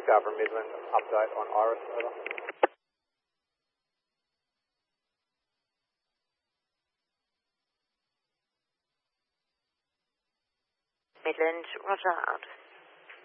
Governor Midland, update on Iris, over. Midland, roger, out.